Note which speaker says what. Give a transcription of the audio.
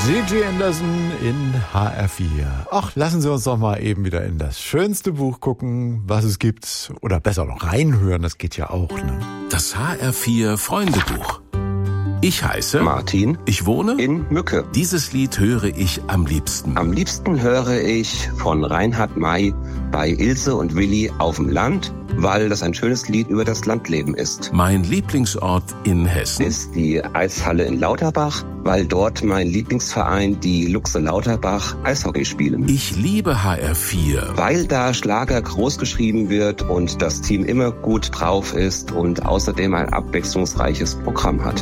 Speaker 1: C.G. Anderson in HR4. Ach, lassen Sie uns doch mal eben wieder in das schönste Buch gucken, was es gibt. Oder besser noch reinhören, das geht ja auch, ne?
Speaker 2: Das HR4 Freundebuch. Ich heiße
Speaker 3: Martin.
Speaker 2: Ich wohne
Speaker 3: in Mücke.
Speaker 2: Dieses Lied höre ich am liebsten.
Speaker 3: Am liebsten höre ich von Reinhard May bei Ilse und Willi auf dem Land, weil das ein schönes Lied über das Landleben ist.
Speaker 2: Mein Lieblingsort in Hessen
Speaker 3: Ist die Eishalle in Lauterbach, weil dort mein Lieblingsverein, die Luchse Lauterbach, Eishockey spielen.
Speaker 2: Ich liebe HR4,
Speaker 3: weil da Schlager groß geschrieben wird und das Team immer gut drauf ist und außerdem ein abwechslungsreiches Programm hat.